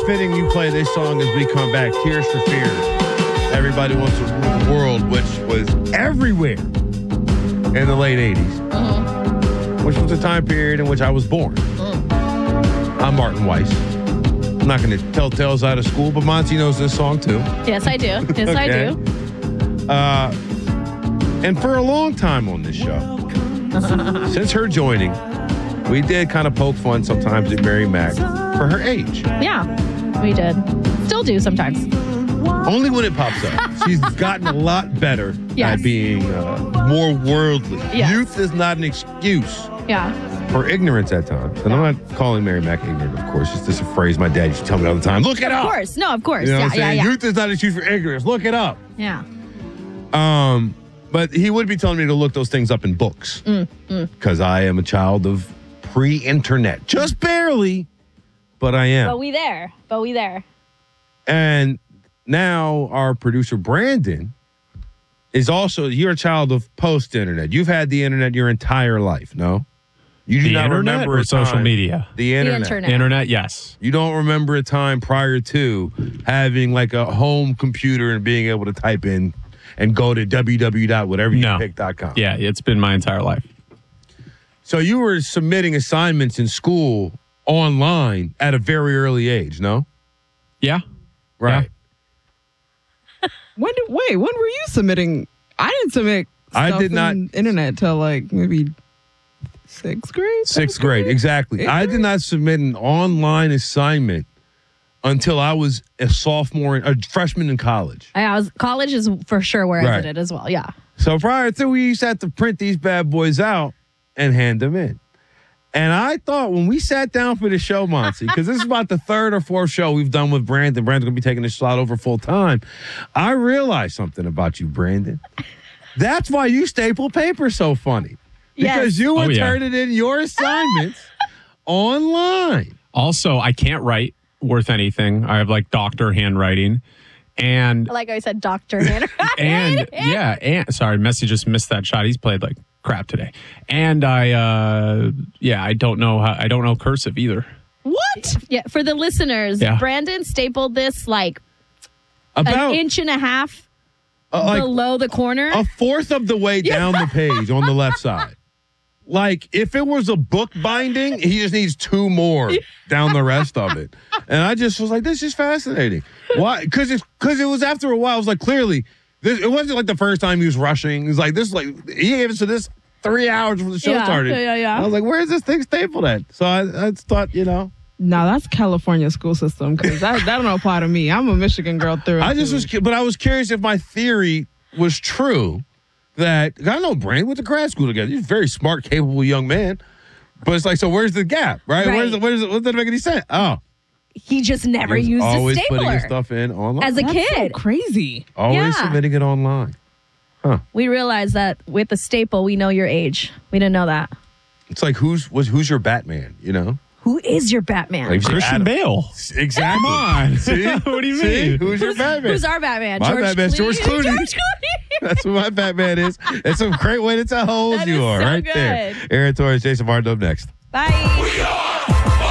fitting you play this song as we come back. Tears for Fears. Everybody Wants to Rule the World, which was everywhere in the late 80s, which was a time period in which I was born. I'm Martin Weiss. I'm not going to tell tales out of school, but Monty knows this song too. Yes, I do. Yes, Okay. I do. And for a long time on this show, since her joining, we did kind of poke fun sometimes at Mary Mac for her age. Yeah, we did. Still do sometimes. Only when it pops up. She's gotten a lot better Yes. at being more worldly. Yes. Youth is not an excuse Yeah. for ignorance at times. And I'm not calling Mary Mac ignorant, of course. It's just a phrase my dad used to tell me all the time. Look it up. Of course. No, of course. You know what I'm Yeah. saying? Youth is not an excuse for ignorance. Look it up. Yeah. But he would be telling me to look those things up in books because I am a child of pre-internet. Just barely, but I am. But we there. And now our producer, Brandon, is also, you're a child of post-internet. You've had the internet your entire life, no? You do The not internet remember or a social time- media? The internet. internet. Internet, yes. You don't remember a time prior to having like a home computer and being able to type in and go to www.whateveryoupick.com. Yeah, it's been my entire life. So you were submitting assignments in school online at a very early age, no? Yeah. Right. When were you submitting? I didn't submit I stuff did not- in internet till like maybe sixth grade. Sixth grade, exactly. Eighth I did grade? not submit an online assignment until I was a freshman in college. College is for sure where I Right. did it as well. Yeah. So prior to, we used to have to print these bad boys out and hand them in. And I thought when we sat down for the show, Monty, because this is about the third or fourth show we've done with Brandon. Brandon's going to be taking this slot over full time. I realized something about you, Brandon. That's why you staple paper so funny. Because Yes. you would Oh, yeah. turn it in your assignments online. Also, I can't write worth anything. I have like doctor handwriting. And Like I said, Dr. Hannah. and sorry, Messi just missed that shot. He's played like crap today. And I don't know cursive either. What? Yeah. For the listeners, Yeah. Brandon stapled this like About an inch and a half like below the corner. a fourth of the way down the page on the left side. Like if it was a book binding, he just needs two more down the rest of it. And I just was like, this is fascinating. Why? Because it was after a while. I was like, clearly, it wasn't like the first time he was rushing. It's like this, like he gave us to this 3 hours before the show started. Yeah. I was like, where is this thing stapled at? So I just thought, No, that's California school system because that don't apply to me. I'm a Michigan girl through. I and just through. was, but I was curious if my theory was true. That I know Brandon went to grad school together. He's a very smart, capable young man. But it's like, so where's the gap, right? Right. What doesn't make any sense? Oh, He just never he was used a always putting his stapler stuff in online. as a That's so kid. crazy. Always Yeah. submitting it online. We realized that with the staple, we know your age. We didn't know that. It's like who's your Batman? Who is your Batman? Like, Christian Adam- Bale. Exactly. Come on. See? What do you See? mean? Who's your Batman? Who's our Batman? My Batman's George Clooney. George Clooney. That's who my Batman is. It's a great way to tell how old That you is are, so right there. Aaron Torres, Jason Martin up next. Bye.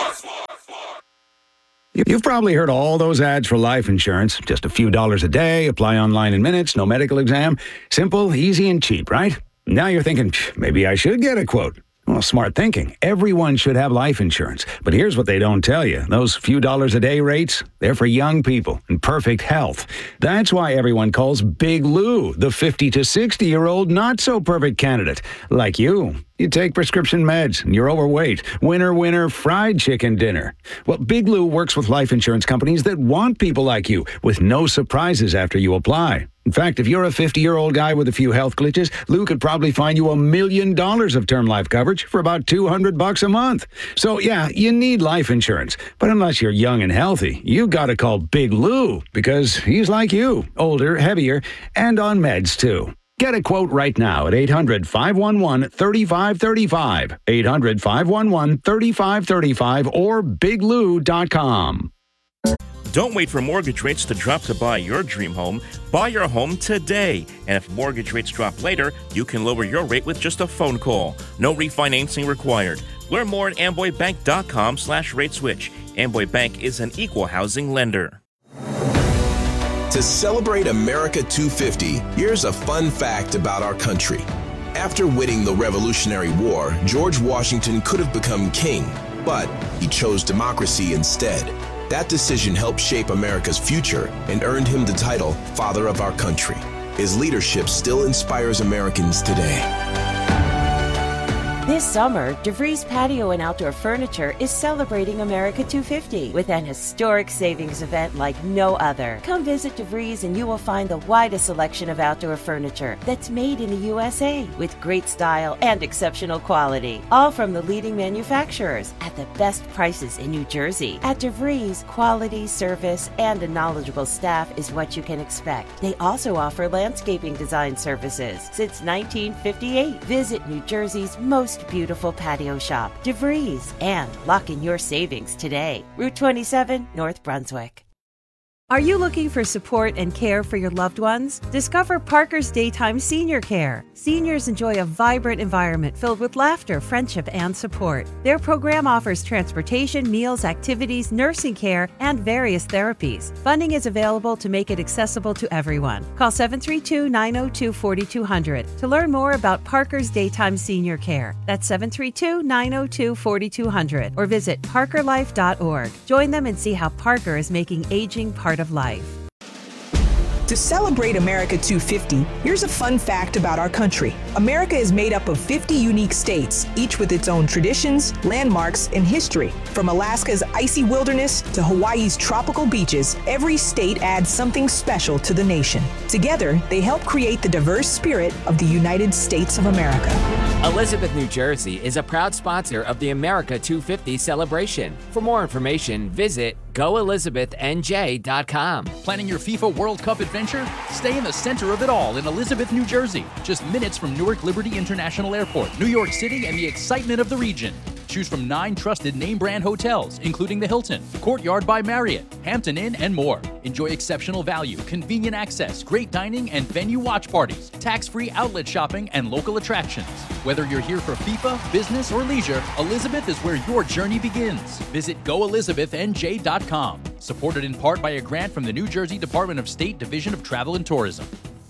You've probably heard all those ads for life insurance. Just a few dollars a day, apply online in minutes, no medical exam. Simple, easy, and cheap, right? Now you're thinking, maybe I should get a quote. Well, smart thinking. Everyone should have life insurance. But here's what they don't tell you. Those few dollars a day rates, they're for young people in perfect health. That's why everyone calls Big Lou the 50 to 60-year-old not-so-perfect candidate. Like you. You take prescription meds and you're overweight. Winner, fried chicken dinner. Well, Big Lou works with life insurance companies that want people like you with no surprises after you apply. In fact, if you're a 50-year-old guy with a few health glitches, Lou could probably find you $1 million of term life coverage for about $200 a month. So, yeah, you need life insurance. But unless you're young and healthy, you gotta call Big Lou because he's like you, older, heavier, and on meds, too. Get a quote right now at 800-511-3535, 800-511-3535, or biglou.com. Don't wait for mortgage rates to drop to buy your dream home. Buy your home today. And if mortgage rates drop later, you can lower your rate with just a phone call. No refinancing required. Learn more at amboybank.com/rateswitch. Amboy Bank is an equal housing lender. To celebrate America 250, here's a fun fact about our country. After winning the Revolutionary War, George Washington could have become king, but he chose democracy instead. That decision helped shape America's future and earned him the title Father of our Country. His leadership still inspires Americans today. This summer, DeVries Patio and Outdoor Furniture is celebrating America 250 with an historic savings event like no other. Come visit DeVries and you will find the widest selection of outdoor furniture that's made in the USA with great style and exceptional quality. All from the leading manufacturers at the best prices in New Jersey. At DeVries, quality, service, and a knowledgeable staff is what you can expect. They also offer landscaping design services. Since 1958, visit New Jersey's most beautiful patio shop, DeVries, and lock in your savings today. Route 27, North Brunswick. Are you looking for support and care for your loved ones? Discover Parker's Daytime Senior Care. Seniors enjoy a vibrant environment filled with laughter, friendship, and support. Their program offers transportation, meals, activities, nursing care, and various therapies. Funding is available to make it accessible to everyone. Call 732-902-4200 to learn more about Parker's Daytime Senior Care. That's 732-902-4200 or visit parkerlife.org. Join them and see how Parker is making aging part of life. To celebrate America 250, here's a fun fact about our country. America is made up of 50 unique states, each with its own traditions, landmarks, and history. From Alaska's icy wilderness to Hawaii's tropical beaches, every state adds something special to the nation. Together, they help create the diverse spirit of the United States of America. Elizabeth, New Jersey is a proud sponsor of the America 250 celebration. For more information, visit goelizabethnj.com. Planning your FIFA World Cup adventure? Stay in the center of it all in Elizabeth, New Jersey. Just minutes from Newark Liberty International Airport, New York City, and the excitement of the region. Choose from 9 trusted name brand hotels, including the Hilton, Courtyard by Marriott, Hampton Inn, and more. Enjoy exceptional value, convenient access, great dining, and venue watch parties, tax-free outlet shopping, and local attractions. Whether you're here for FIFA, business, or leisure, Elizabeth is where your journey begins. Visit goelizabethnj.com. Supported in part by a grant from the New Jersey Department of State Division of Travel and Tourism.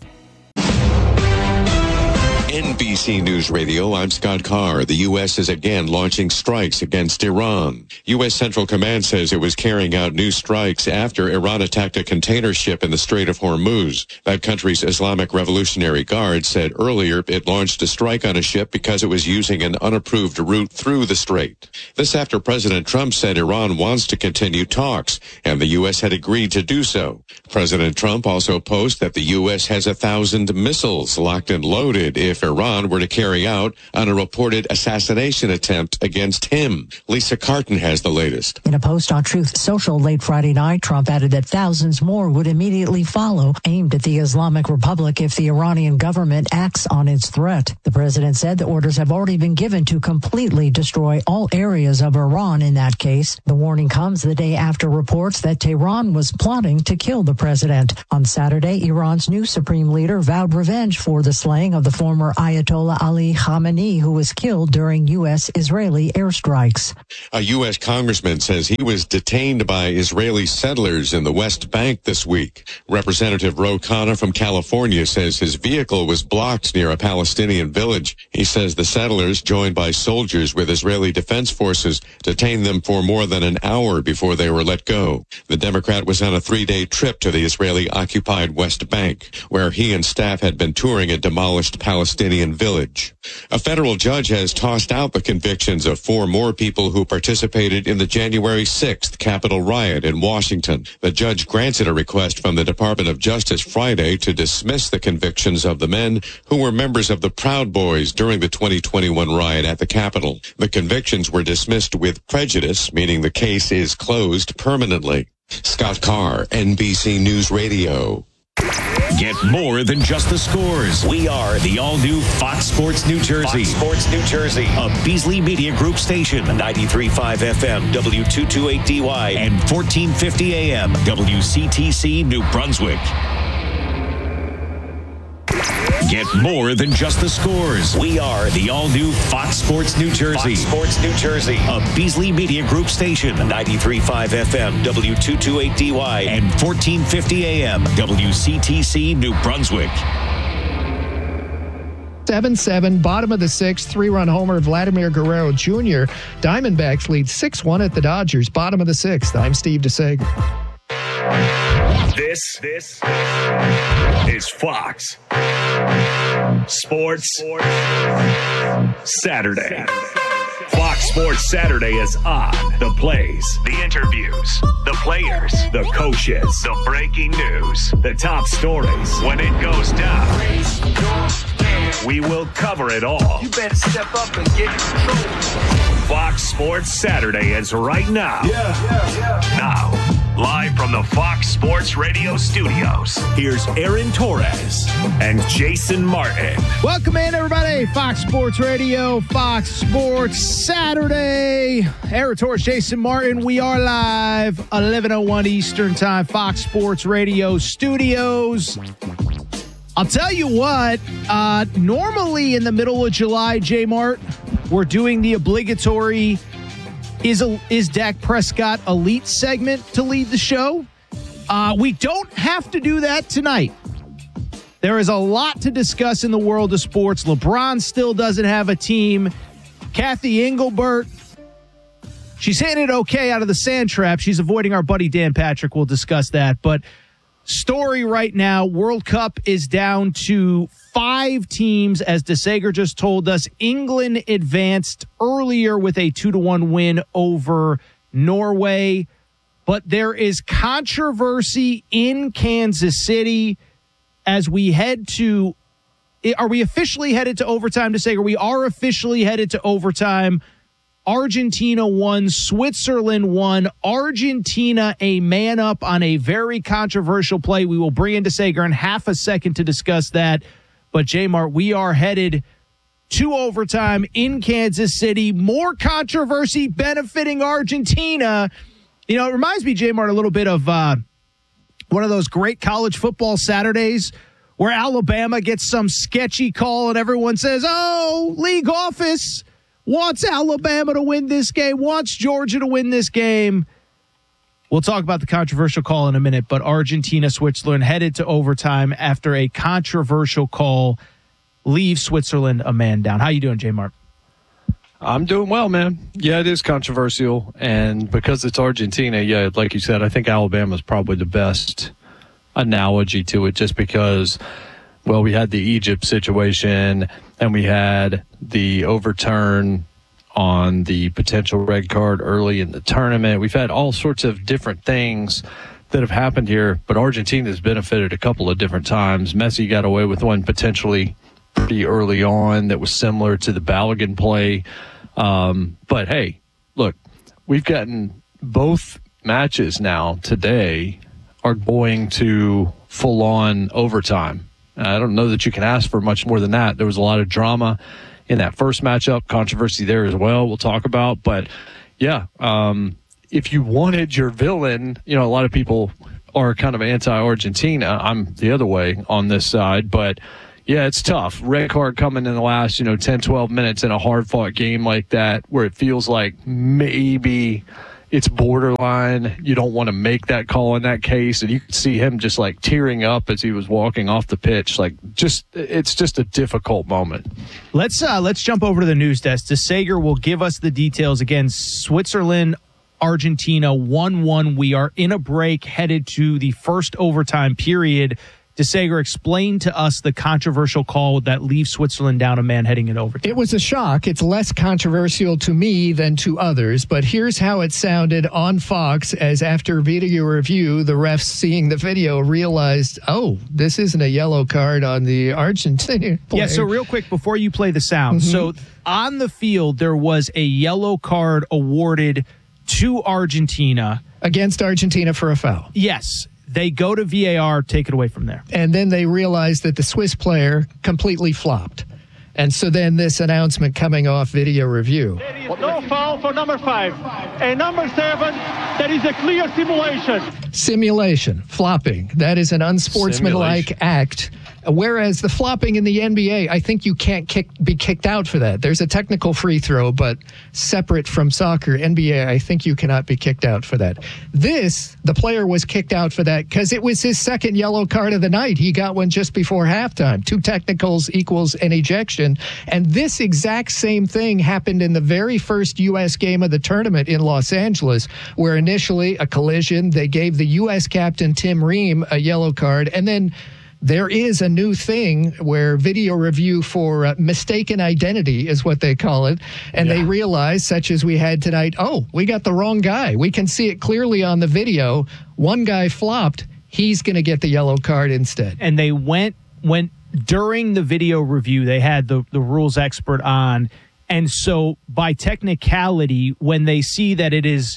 NBC News Radio, I'm Scott Carr. The U.S. is again launching strikes against Iran. U.S. Central Command says it was carrying out new strikes after Iran attacked a container ship in the Strait of Hormuz. That country's Islamic Revolutionary Guard said earlier it launched a strike on a ship because it was using an unapproved route through the strait. This after President Trump said Iran wants to continue talks, and the U.S. had agreed to do so. President Trump also posted that the U.S. has 1,000 missiles locked and loaded if Iran were to carry out on a reported assassination attempt against him. Lisa Carton has the latest. In a post on Truth Social late Friday night, Trump added that thousands more would immediately follow, aimed at the Islamic Republic if the Iranian government acts on its threat. The president said the orders have already been given to completely destroy all areas of Iran in that case. The warning comes the day after reports that Tehran was plotting to kill the president. On Saturday, Iran's new supreme leader vowed revenge for the slaying of the former Ayatollah Ali Khamenei, who was killed during U.S.-Israeli airstrikes. A U.S. congressman says he was detained by Israeli settlers in the West Bank this week. Representative Ro Khanna from California says his vehicle was blocked near a Palestinian village. He says the settlers, joined by soldiers with Israeli defense forces, detained them for more than an hour before they were let go. The Democrat was on a 3-day trip to the Israeli-occupied West Bank, where he and staff had been touring a demolished Palestinian village. A federal judge has tossed out the convictions of 4 more people who participated in the January 6th Capitol riot in Washington. The judge granted a request from the Department of Justice Friday to dismiss the convictions of the men who were members of the Proud Boys during the 2021 riot at the Capitol. The convictions were dismissed with prejudice, meaning the case is closed permanently. Scott Carr, NBC News Radio. Get more than just the scores. We are the all-new Fox Sports New Jersey. Fox Sports New Jersey. A Beasley Media Group station. 93.5 FM, W228DY, and 1450 AM, WCTC New Brunswick. Get more than just the scores. We are the all-new Fox Sports New Jersey. Fox Sports New Jersey, a Beasley Media Group station. 93.5 FM, W228DY, and 1450 AM, WCTC, New Brunswick. 7-7, bottom of the sixth, three-run homer, Vladimir Guerrero Jr. Diamondbacks lead 6-1 at the Dodgers, bottom of the sixth. I'm Steve DeSager. This is Fox Sports Saturday. Fox Sports Saturday is on. The plays, the interviews, the players, the coaches, the breaking news, the top stories. When it goes down, we will cover it all. You better step up and get in control. Fox Sports Saturday is right now. Now, live from the Fox Sports Radio studios, here's Aaron Torres and Jason Martin. Welcome in, everybody. Fox Sports Radio, Fox Sports Saturday. Aaron Torres, Jason Martin. We are live, 11:01 Eastern Time, Fox Sports Radio studios. I'll tell you what, normally in the middle of July, J-Mart, we're doing the obligatory Is Dak Prescott Elite segment to lead the show. We don't have to do that tonight. There is a lot to discuss in the world of sports. LeBron still doesn't have a team. Kathy Engelbert, she's hitting it okay out of the sand trap. She's avoiding our buddy Dan Patrick. We'll discuss that. But story right now, World Cup is down to 5 teams, as DeSager just told us. England advanced earlier with a 2-1 win over Norway. But there is controversy in Kansas City as we head to – are we officially headed to overtime, DeSager? We are officially headed to overtime. Argentina won. Switzerland won. Argentina a man up on a very controversial play. We will bring in DeSager in half a second to discuss that. But, J-Mart, we are headed to overtime in Kansas City. More controversy benefiting Argentina. You know, it reminds me, J-Mart, a little bit of one of those great college football Saturdays where Alabama gets some sketchy call and everyone says, oh, league office wants Alabama to win this game, wants Georgia to win this game. We'll talk about the controversial call in a minute, but Argentina, Switzerland headed to overtime after a controversial call leaves Switzerland a man down. How you doing, J-Mart? I'm doing well, man. Yeah, it is controversial, and because it's Argentina, yeah, like you said, I think Alabama's probably the best analogy to it, just because, well, we had the Egypt situation, and we had the overturn on the potential red card early in the tournament. We've had all sorts of different things that have happened here, but Argentina's benefited a couple of different times. Messi got away with one potentially pretty early on that was similar to the Balogun play. But hey, look, we've gotten both matches now today are going to full-on overtime. I don't know that you can ask for much more than that. There was a lot of drama in that first matchup, controversy there as well, we'll talk about. But, yeah, if you wanted your villain, you know, a lot of people are kind of anti-Argentina. I'm the other way on this side. But, yeah, it's tough. Red card coming in the last, 10, 12 minutes in a hard-fought game like that where it feels like maybe it's borderline. You don't want to make that call in that case. And you could see him just like tearing up as he was walking off the pitch. It's just a difficult moment. Let's jump over to the news desk. DeSager will give us the details. Again, Switzerland, Argentina 1-1. We are in a break headed to the first overtime period. DeSager, explain to us the controversial call that leaves Switzerland down a man heading in overtime. It was a shock. It's less controversial to me than to others, but here's how it sounded on Fox as after video review, the refs seeing the video realized, oh, this isn't a yellow card on the Argentine player. Yeah, so real quick before you play the sound. So on the field, there was a yellow card awarded to Argentina. Against Argentina for a foul. Yes. They go to VAR, take it away from there. And then they realized that the Swiss player completely flopped. And so then this announcement coming off video review. There is no foul for number 5. And number 7, there is a clear simulation. Simulation, flopping. That is an unsportsmanlike act Whereas the flopping in the NBA, I think you can't be kicked out for that. There's a technical free throw, but separate from soccer, NBA, I think you cannot be kicked out for that. The player was kicked out for that because it was his second yellow card of the night. He got one just before halftime. 2 technicals equals an ejection. And this exact same thing happened in the very first U.S. game of the tournament in Los Angeles, where initially a collision, they gave the U.S. captain Tim Ream a yellow card, and then there is a new thing where video review for mistaken identity is what they call it. And they realize, such as we had tonight, we got the wrong guy. We can see it clearly on the video. One guy flopped. He's going to get the yellow card instead. And they went during the video review, they had the rules expert on. And so by technicality, when they see that it is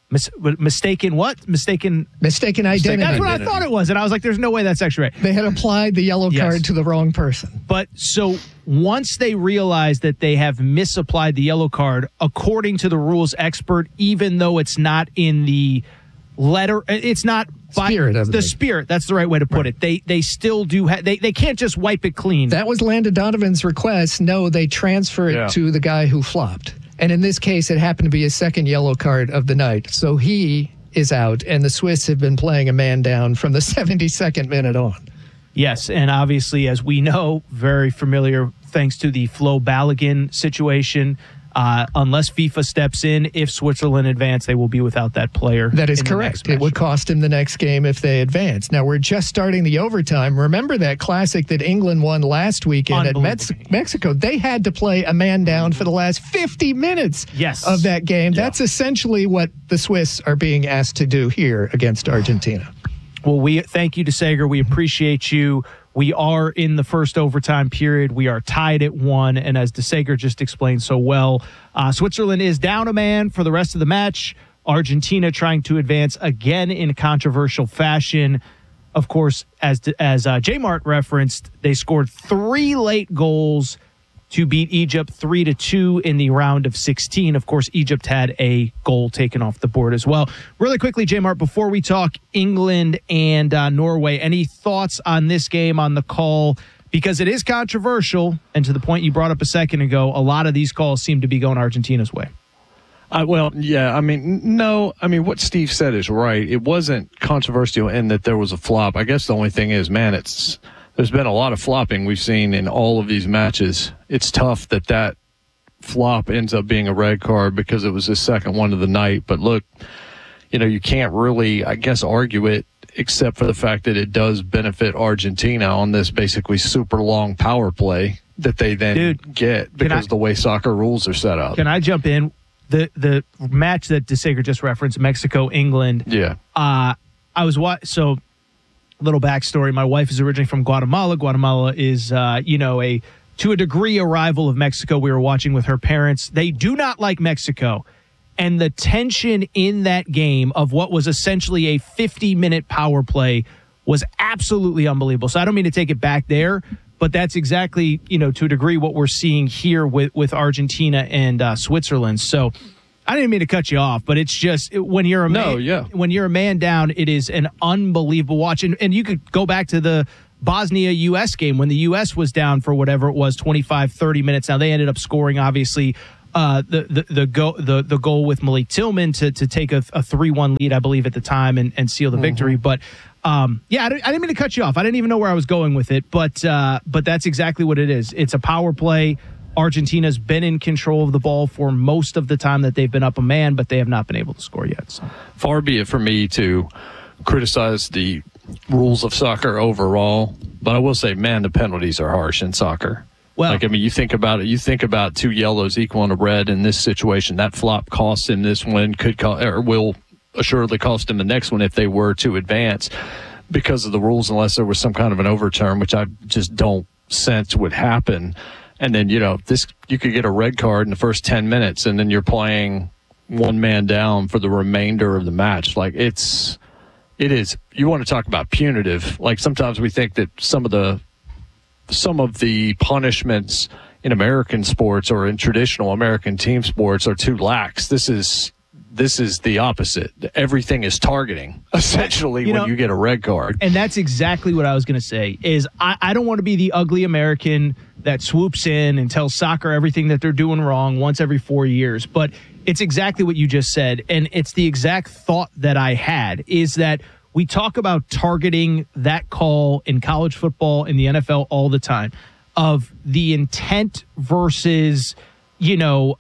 mistaken identity. That's what I thought it was. And I was like, there's no way that's actually right. They had applied the yellow card to the wrong person. But so once they realize that they have misapplied the yellow card, according to the rules expert, even though it's not in the letter, it's not spirit of the spirit. That's the right way to put it. They still do. They can't just wipe it clean. That was Landon Donovan's request. No, they transfer it to the guy who flopped. And in this case, it happened to be his second yellow card of the night. So he is out, and the Swiss have been playing a man down from the 72nd minute on. Yes, and obviously, as we know, very familiar thanks to the Flo Balogun situation. Unless FIFA steps in, if Switzerland advance, they will be without that player. That is correct. It would cost him the next game if they advance. Now, we're just starting the overtime. Remember that classic that England won last weekend at Mexico? They had to play a man down for the last 50 minutes of that game. Yeah. That's essentially what the Swiss are being asked to do here against Argentina. Well, we thank you, DeSager. We appreciate you. We are in the first overtime period. We are tied at 1. And as DeSager just explained so well, Switzerland is down a man for the rest of the match. Argentina trying to advance again in controversial fashion. Of course, as J Mart referenced, they scored 3 late goals to beat Egypt 3-2 in the round of 16. Of course, Egypt had a goal taken off the board as well. Really quickly, J Mart, before we talk England and Norway, any thoughts on this game, on the call? Because it is controversial, and to the point you brought up a second ago, a lot of these calls seem to be going Argentina's way. What Steve said is right. It wasn't controversial in that there was a flop. I guess the only thing is, there's been a lot of flopping we've seen in all of these matches. It's tough that flop ends up being a red card because it was his second one of the night. But look, you can't really, I guess, argue it except for the fact that it does benefit Argentina on this basically super long power play that they then get because the way soccer rules are set up. Can I jump in? The match that DeSager just referenced, Mexico, England. Yeah. I was so little backstory. My wife is originally from Guatemala. Guatemala is, to a degree, a rival of Mexico. We were watching with her parents. They do not like Mexico. And the tension in that game of what was essentially a 50-minute power play was absolutely unbelievable. So I don't mean to take it back there, but that's exactly, to a degree, what we're seeing here with Argentina and Switzerland. So I didn't mean to cut you off, but it's just when you're a man down, it is an unbelievable watch. And you could go back to the Bosnia-U.S. game when the U.S. was down for whatever it was, 25, 30 minutes. Now, they ended up scoring, obviously, the goal with Malik Tillman to take a 3-1 lead, I believe, at the time and seal the victory. But, I didn't mean to cut you off. I didn't even know where I was going with it. But that's exactly what it is. It's a power play. Argentina's been in control of the ball for most of the time that they've been up a man, but they have not been able to score yet. So. Far be it for me to criticize the rules of soccer overall, but I will say, the penalties are harsh in soccer. Well, you think about it. You think about 2 yellows equaling a red in this situation. That flop cost him this one, will assuredly cost him the next one if they were to advance because of the rules, unless there was some kind of an overturn, which I just don't sense would happen. And then, you could get a red card in the first 10 minutes, and then you're playing one man down for the remainder of the match. It is, you want to talk about punitive. Sometimes we think that some of the punishments in American sports or in traditional American team sports are too lax. This is this is the opposite. Everything is targeting, essentially, when you get a red card. And that's exactly what I was going to say, is I don't want to be the ugly American that swoops in and tells soccer everything that they're doing wrong once every 4 years. But it's exactly what you just said. And it's the exact thought that I had, is that we talk about targeting that call in college football and the NFL all the time, of the intent versus the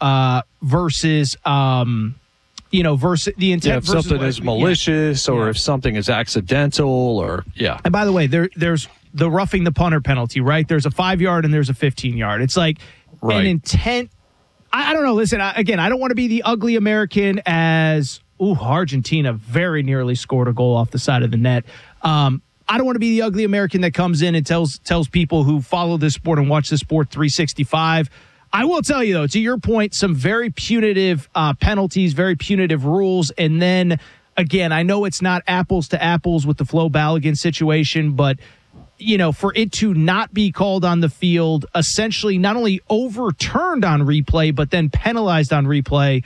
intent. If something is malicious or if something is accidental And by the way, there's the roughing the punter penalty, right? There's a 5-yard and there's a 15-yard. It's like an intent. I don't know. Listen, I don't want to be the ugly American as, Argentina very nearly scored a goal off the side of the net. I don't want to be the ugly American that comes in and tells people who follow this sport and watch this sport 365. I will tell you, though, to your point, some very punitive penalties, very punitive rules. And then, again, I know it's not apples to apples with the Flo Balogun situation, but, for it to not be called on the field, essentially not only overturned on replay, but then penalized on replay,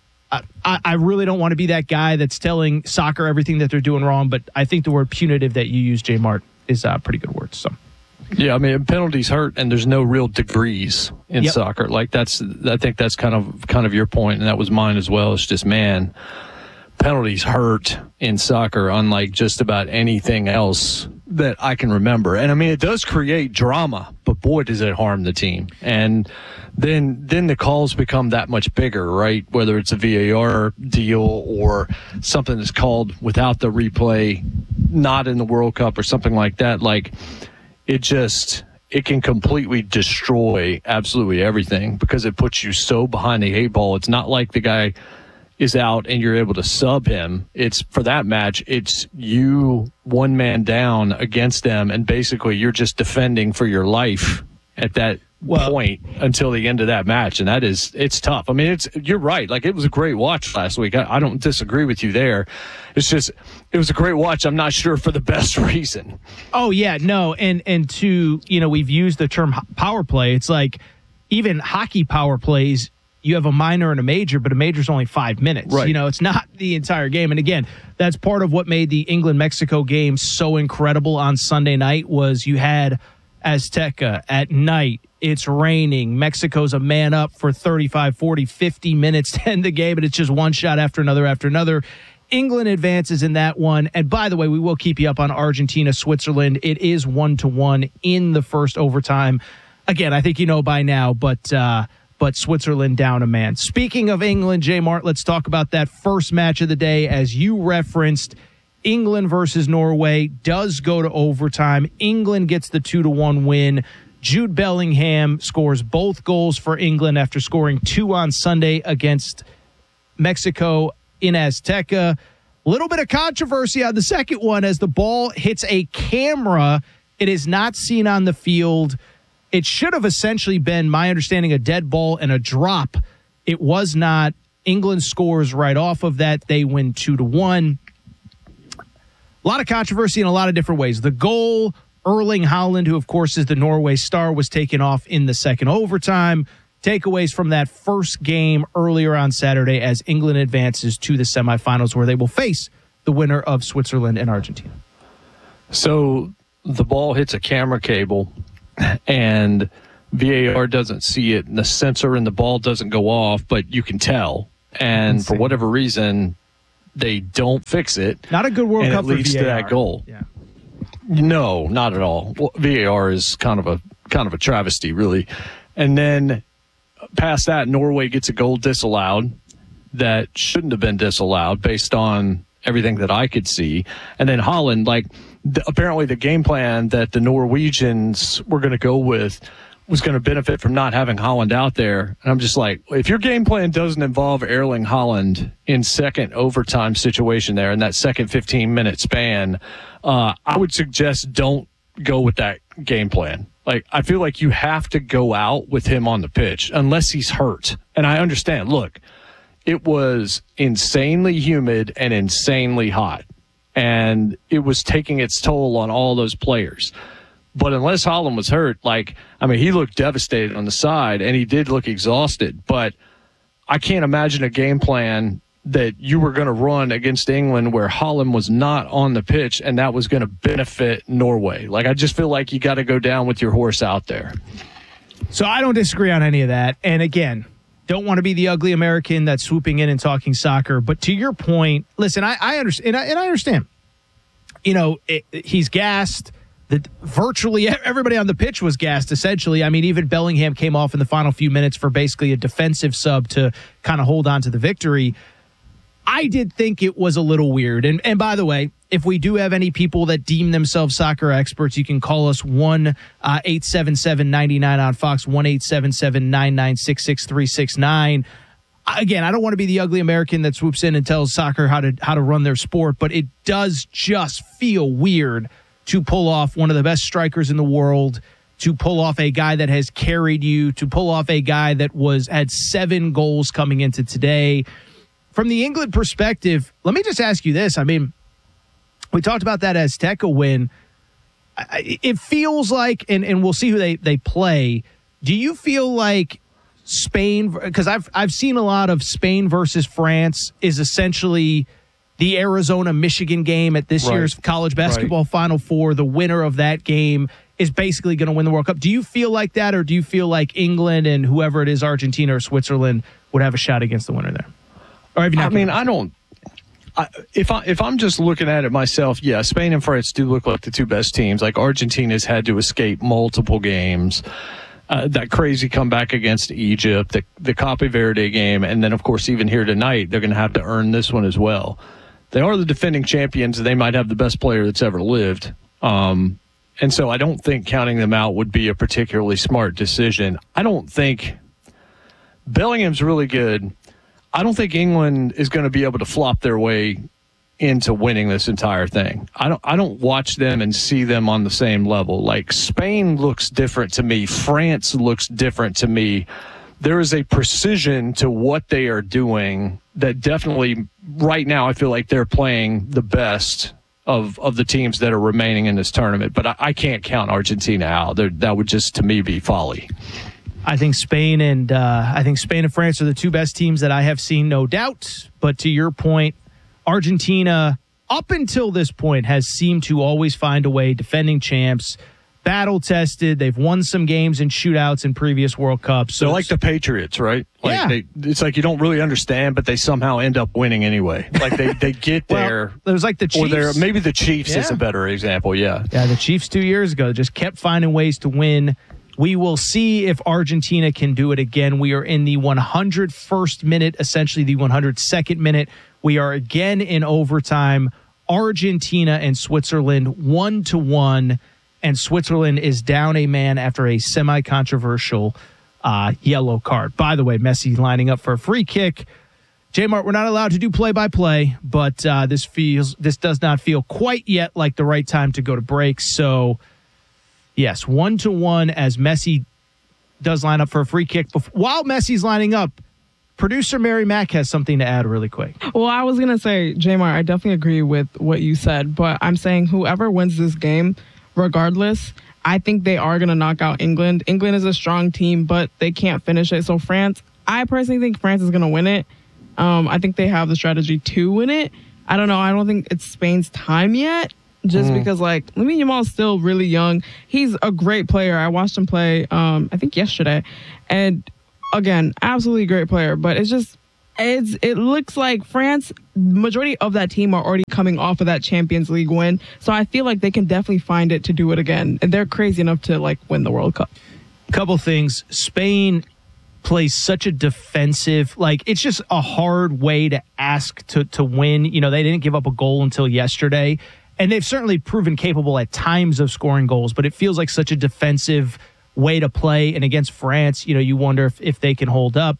I really don't want to be that guy that's telling soccer everything that they're doing wrong, but I think the word punitive that you use, J. Mart, is a pretty good word. So. Yeah, I mean, penalties hurt, and there's no real degrees in soccer. Like I think that's kind of your point, and that was mine as well. It's just, man, penalties hurt in soccer, unlike just about anything else that I can remember. And I mean, it does create drama, but boy, does it harm the team. And then the calls become that much bigger, right? Whether it's a VAR deal or something that's called without the replay, not in the World Cup or something like that. Like, it can completely destroy absolutely everything because it puts you so behind the 8 ball. It's not like the guy is out and you're able to sub him. It's, for that match, it's you one man down against them, and basically you're just defending for your life at that point until the end of that match. And it's tough. I mean, you're right. Like, it was a great watch last week. I don't disagree with you there. It's just, it was a great watch. I'm not sure for the best reason. Oh yeah, no. And to, we've used the term power play. It's like, even hockey power plays, you have a minor and a major, but a major is only 5 minutes. Right. It's not the entire game. And again, that's part of what made the England-Mexico game so incredible on Sunday night, was you had Azteca at night. It's raining. Mexico's a man up for 35, 40, 50 minutes to end the game, and it's just one shot after another. England advances in that one. And by the way, we will keep you up on Argentina, Switzerland. It is 1-1 in the first overtime. Again, I think you know by now, but Switzerland down a man. Speaking of England, J. Mart, let's talk about that first match of the day. As you referenced, England versus Norway does go to overtime. England gets the 2-1 win. Jude Bellingham scores both goals for England after scoring 2 on Sunday against Mexico in Azteca. A little bit of controversy on the second one as the ball hits a camera. It is not seen on the field. It should have essentially been, my understanding, a dead ball and a drop. It was not. England scores right off of that. They win 2-1. A lot of controversy in a lot of different ways. The goal, Erling Haaland, who of course is the Norway star, was taken off in the second overtime. Takeaways from that first game earlier on Saturday as England advances to the semifinals, where they will face the winner of Switzerland and Argentina. So the ball hits a camera cable and VAR doesn't see it, and the sensor in the ball doesn't go off, but you can tell. And for whatever reason, they don't fix it. Not a good World Cup for VAR. It leads to that goal. Yeah. No, not at all. Well, VAR is kind of a travesty, really. And then past that, Norway gets a goal disallowed that shouldn't have been disallowed based on everything that I could see. And then Haaland, apparently the game plan that the Norwegians were going to go with was going to benefit from not having Haaland out there. And I'm just like, if your game plan doesn't involve Erling Haaland in second overtime situation there in that second 15-minute span, I would suggest don't go with that game plan. I feel like you have to go out with him on the pitch unless he's hurt. And I understand, look, it was insanely humid and insanely hot, and it was taking its toll on all those players. But unless Haaland was hurt, he looked devastated on the side, and he did look exhausted. But I can't imagine a game plan that you were going to run against England where Haaland was not on the pitch, and that was going to benefit Norway. Like, I just feel like you got to go down with your horse out there. So I don't disagree on any of that. And again, don't want to be the ugly American that's swooping in and talking soccer. But to your point, listen, I understand. And I understand. You know, he's gassed. Virtually everybody on the pitch was gassed, essentially. I mean, even Bellingham came off in the final few minutes for basically a defensive sub to kind of hold on to the victory. I did think it was a little weird. And by the way, if we do have any people that deem themselves soccer experts, you can call us 1-877-99 on Fox, 1-877-996-6369. Again, I don't want to be the ugly American that swoops in and tells soccer how to run their sport, but it does just feel weird to pull off one of the best strikers in the world, to pull off a guy that has carried you, to pull off a guy that had 7 goals coming into today. From the England perspective, let me just ask you this. I mean, we talked about that Azteca win. It feels like, and we'll see who they play. Do you feel like Spain, because I've seen a lot of Spain versus France is essentially the Arizona-Michigan game at this year's college basketball Final Four. The winner of that game is basically going to win the World Cup. Do you feel like that, or do you feel like England and whoever it is, Argentina or Switzerland, would have a shot against the winner there? Or have you not? I mean, I don't. If I'm just looking at it myself, yeah, Spain and France do look like the two best teams. Like, Argentina's had to escape multiple games. That crazy comeback against Egypt, the Cape Verde game, and then, of course, even here tonight, they're going to have to earn this one as well. They are the defending champions, and they might have the best player that's ever lived. And so I don't think counting them out would be a particularly smart decision. I don't think Bellingham's really good. I don't think England is going to be able to flop their way into winning this entire thing. I don't watch them and see them on the same level. Like, Spain looks different to me. France looks different to me. There is a precision to what they are doing that definitely right now I feel like they're playing the best of the teams that are remaining in this tournament. But I can't count Argentina out. That would just, to me, be folly. I think Spain and France are the two best teams that I have seen, no doubt. But to your point, Argentina, up until this point, has seemed to always find a way, defending champs, battle-tested. They've won some games in shootouts in previous World Cups. So they're like the Patriots, right? Like, it's like you don't really understand, but they somehow end up winning anyway. Like, they get there. Well, there's like the Chiefs. Or maybe the Chiefs is a better example, yeah. Yeah, the Chiefs 2 years ago just kept finding ways to win. We will see if Argentina can do it again. We are in the 101st minute, essentially the 102nd minute. We are again in overtime. Argentina and Switzerland 1-1, and Switzerland is down a man after a semi-controversial yellow card. By the way, Messi lining up for a free kick. J-Mart, we're not allowed to do play-by-play, but this does not feel quite yet like the right time to go to break. So, yes, 1-1 as Messi does line up for a free kick. While Messi's lining up, producer Mary Mack has something to add really quick. Well, I was going to say, J-Mart, I definitely agree with what you said, but I'm saying whoever wins this game, regardless, I think they are going to knock out England. England is a strong team, but they can't finish it. So France, I personally think France is going to win it. I think they have the strategy to win it. I don't know. I don't think it's Spain's time yet. Just because, like, Lamine Yamal's still really young. He's a great player. I watched him play, I think yesterday. And, again, absolutely great player. But it looks like France, majority of that team are already coming off of that Champions League win. So I feel like they can definitely find it to do it again. And they're crazy enough to, like, win the World Cup. Couple things. Spain plays such a defensive, like, it's just a hard way to ask to win. You know, they didn't give up a goal until yesterday. And they've certainly proven capable at times of scoring goals, but it feels like such a defensive way to play. And against France, you know, you wonder if they can hold up.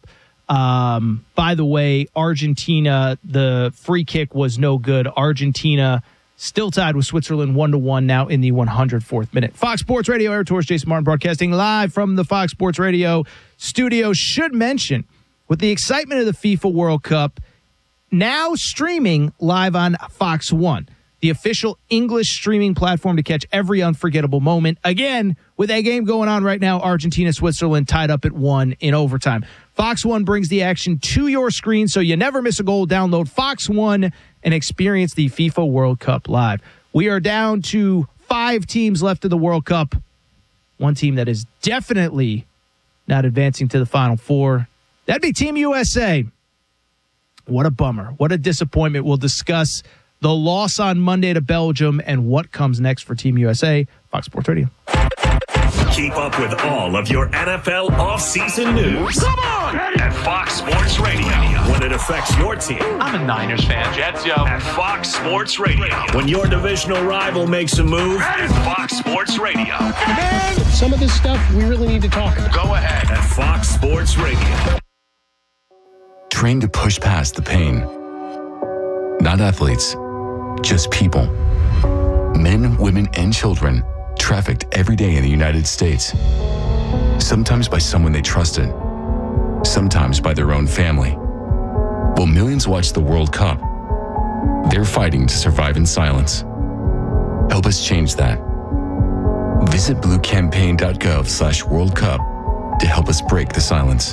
By the way, Argentina, the free kick was no good. Argentina still tied with Switzerland 1-1 now in the 104th minute. Fox Sports Radio, Eric Torres, Jason Martin broadcasting live from the Fox Sports Radio studio. Should mention, with the excitement of the FIFA World Cup, now streaming live on Fox One. the official English streaming platform to catch every unforgettable moment. Again, with that game going on right now, Argentina-Switzerland tied up at 1 in overtime. Fox One brings the action to your screen so you never miss a goal. Download Fox One and experience the FIFA World Cup live. We are down to 5 teams left of the World Cup. One team that is definitely not advancing to the Final Four. That'd be Team USA. What a bummer. What a disappointment. We'll discuss the loss on Monday to Belgium and what comes next for Team USA. Fox Sports Radio. Keep up with all of your NFL offseason news. Come on! At Fox Sports Radio. When it affects your team. I'm a Niners fan. Jets, yo. At Fox Sports Radio. When your divisional rival makes a move. At Fox Sports Radio. Man, some of this stuff we really need to talk about. Go ahead. At Fox Sports Radio. Trained to push past the pain. Not athletes, just people. Men, women, and children trafficked every day in the United States. Sometimes by someone they trusted, sometimes by their own family. While millions watch the World Cup, they're fighting to survive in silence. Help us change that. Visit bluecampaign.gov/World Cup to help us break the silence.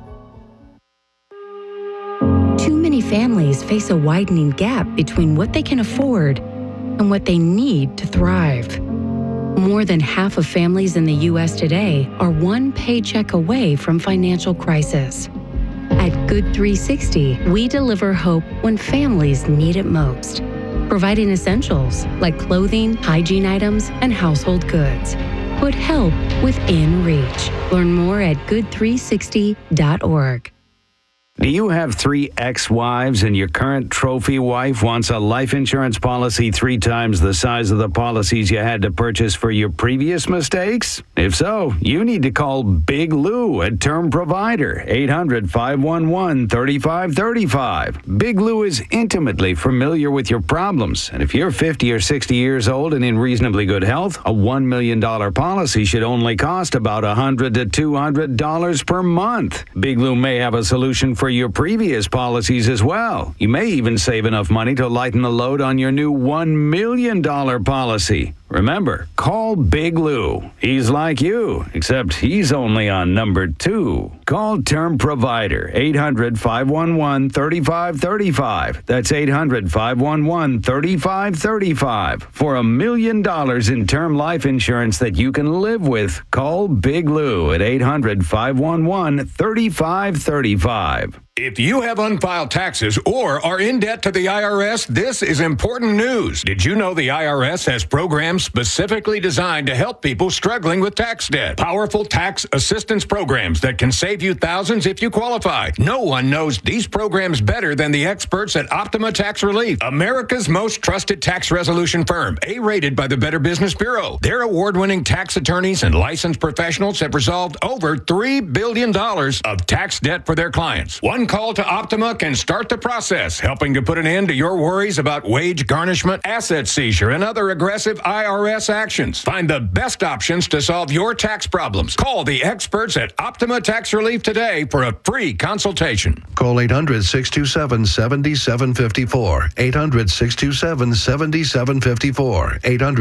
Too many families face a widening gap between what they can afford and what they need to thrive. More than half of families in the U.S. today are one paycheck away from financial crisis. At Good 360, we deliver hope when families need it most, providing essentials like clothing, hygiene items, and household goods. Put help within reach. Learn more at good360.org. Do you have 3 ex-wives and your current trophy wife wants a life insurance policy 3 times the size of the policies you had to purchase for your previous mistakes? If so, you need to call Big Lou at Term Provider, 800-511-3535. Big Lou is intimately familiar with your problems, and if you're 50 or 60 years old and in reasonably good health, a $1 million policy should only cost about $100 to $200 per month. Big Lou may have a solution for your previous policies as well. You may even save enough money to lighten the load on your new $1 million policy. Remember, call Big Lou. He's like you, except he's only on number 2. Call Term Provider, 800-511-3535. That's 800-511-3535. For $1 million in term life insurance that you can live with, call Big Lou at 800-511-3535. If you have unfiled taxes or are in debt to the IRS, this is important news. Did you know the IRS has programs specifically designed to help people struggling with tax debt? Powerful tax assistance programs that can save you thousands if you qualify. No one knows these programs better than the experts at Optima Tax Relief, America's most trusted tax resolution firm, A-rated by the Better Business Bureau. Their award-winning tax attorneys and licensed professionals have resolved over $3 billion of tax debt for their clients. One call to Optima can start the process, helping to put an end to your worries about wage garnishment, asset seizure, and other aggressive IRS actions. Find the best options to solve your tax problems. Call the experts at Optima Tax Relief today for a free consultation. Call 800-627-7754. 800-627-7754.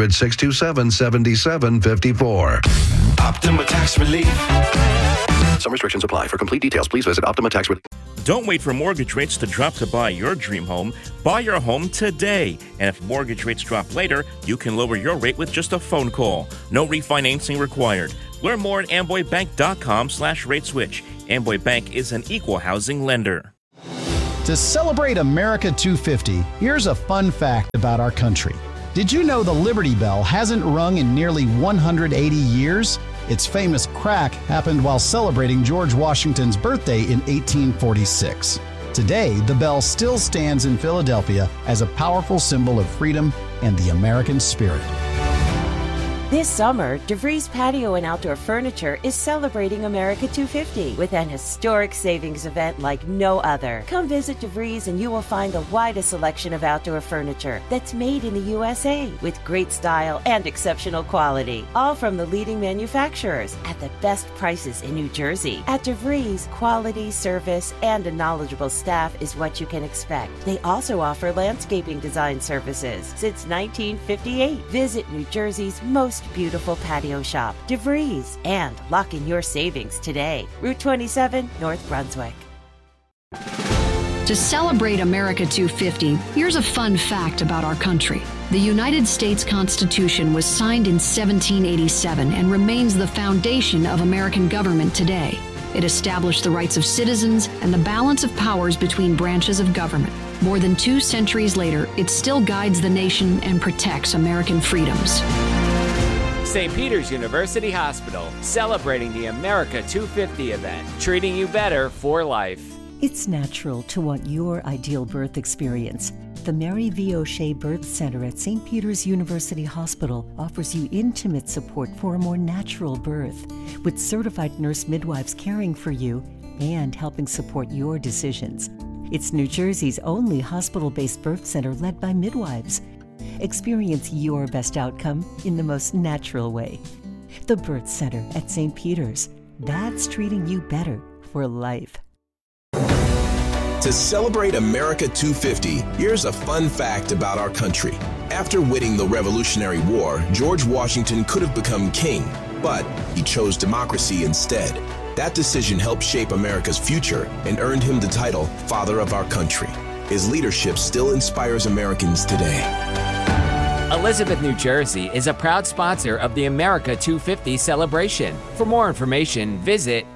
800-627-7754. Optima Tax Relief. Some restrictions apply. For complete details, please visit Optima Tax Relief. Don't wait for mortgage rates to drop to buy your dream home. Buy your home today. And if mortgage rates drop later, you can lower your rate with just a phone call. No refinancing required. Learn more at amboybank.com/rateswitch. Amboy Bank is an equal housing lender. To celebrate America 250, here's a fun fact about our country. Did you know the Liberty Bell hasn't rung in nearly 180 years? Its famous crack happened while celebrating George Washington's birthday in 1846. Today, the bell still stands in Philadelphia as a powerful symbol of freedom and the American spirit. This summer, DeVries Patio and Outdoor Furniture is celebrating America 250 with an historic savings event like no other. Come visit DeVries and you will find the widest selection of outdoor furniture that's made in the USA with great style and exceptional quality. All from the leading manufacturers at the best prices in New Jersey. At DeVries, quality, service, and a knowledgeable staff is what you can expect. They also offer landscaping design services since 1958. Visit New Jersey's most beautiful patio shop, DeVries, and lock in your savings today. Route 27, North Brunswick. To celebrate America 250, here's a fun fact about our country. The United States Constitution was signed in 1787 and remains the foundation of American government today. It established the rights of citizens and the balance of powers between branches of government. More than 2 centuries later, it still guides the nation and protects American freedoms. St. Peter's University Hospital, celebrating the America 250 event, treating you better for life. It's natural to want your ideal birth experience. The Mary V. O'Shea Birth Center at St. Peter's University Hospital offers you intimate support for a more natural birth, with certified nurse midwives caring for you and helping support your decisions. It's New Jersey's only hospital-based birth center led by midwives. Experience your best outcome in the most natural way. The Birth Center at St. Peter's. That's treating you better for life. To celebrate America 250, here's a fun fact about our country. After winning the Revolutionary War, George Washington could have become king, but he chose democracy instead. That decision helped shape America's future and earned him the title Father of our Country. His leadership still inspires Americans today. Elizabeth, New Jersey is a proud sponsor of the America 250 celebration. For more information, visit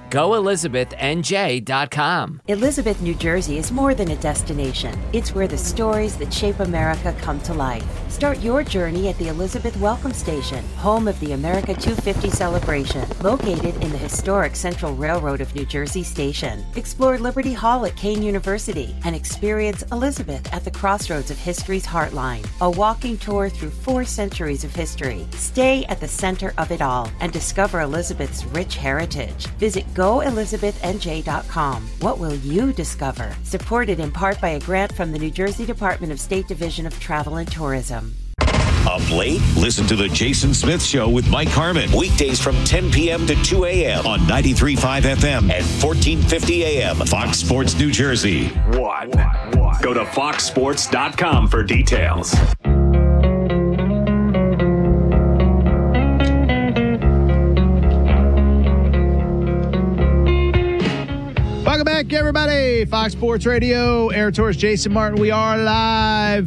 goelizabethnj.com. Elizabeth, New Jersey is more than a destination. It's where the stories that shape America come to life. Start your journey at the Elizabeth Welcome Station, home of the America 250 celebration, located in the historic Central Railroad of New Jersey Station. Explore Liberty Hall at Kean University and experience Elizabeth at the crossroads of history's heartline. A walking tour through 4 centuries of history. Stay at the center of it all and discover Elizabeth's rich heritage. Visit goelizabethnj.com. What will you discover? Supported in part by a grant from the New Jersey Department of State Division of Travel and Tourism. Up late? Listen to The Jason Smith Show with Mike Harmon. Weekdays from 10 p.m. to 2 a.m. on 93.5 FM and 1450 a.m. Fox Sports New Jersey. What? Go to foxsports.com for details. Welcome back, everybody. Fox Sports Radio, Air Tours, Jason Martin. We are live,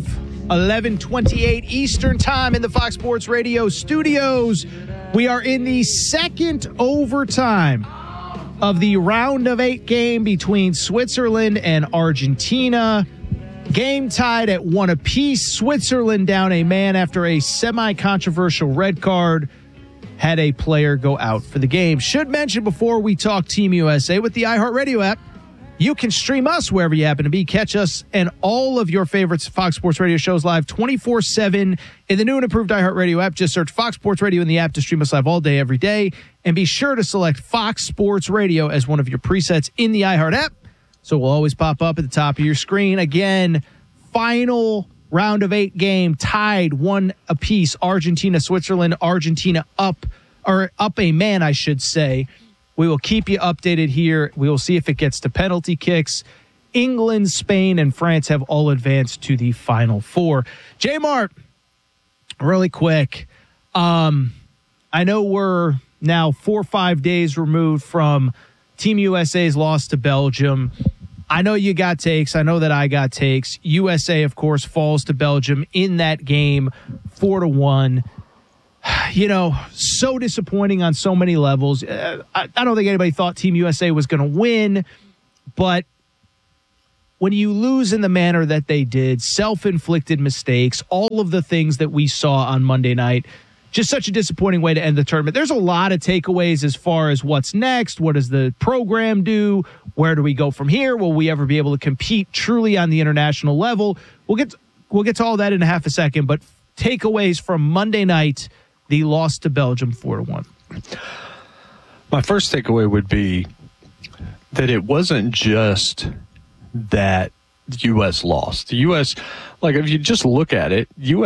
11:28 Eastern Time in the Fox Sports Radio studios. We are in the second overtime of the round of 8 game between Switzerland and Argentina. Game tied at 1 apiece. Switzerland down a man after a semi-controversial red card. Had a player go out for the game. Should mention before we talk Team USA, with the iHeartRadio app, you can stream us wherever you happen to be. Catch us and all of your favorites Fox Sports Radio shows live 24/7 in the new and improved iHeartRadio app. Just search Fox Sports Radio in the app to stream us live all day, every day. And be sure to select Fox Sports Radio as one of your presets in the iHeart app, so it will always pop up at the top of your screen. Again, final round of 8 game, tied 1 apiece. Argentina, Switzerland, Argentina up a man, I should say. We will keep you updated here. We will see if it gets to penalty kicks. England, Spain, and France have all advanced to the Final Four. J-Mart, really quick. I know we're now 4 or 5 days removed from Team USA's loss to Belgium. I know you got takes. I know that I got takes. USA, of course, falls to Belgium in that game, 4-1. You know, so disappointing on so many levels. I don't think anybody thought Team USA was going to win, but when you lose in the manner that they did, self-inflicted mistakes, all of the things that we saw on Monday night, just such a disappointing way to end the tournament. There's a lot of takeaways as far as what's next. What does the program do? Where do we go from here? Will we ever be able to compete truly on the international level? We'll get to all that in a half a second, but takeaways from Monday night, the loss to Belgium 4-1. My first takeaway would be that it wasn't just that the U.S. lost. The U.S., like if you just look at it,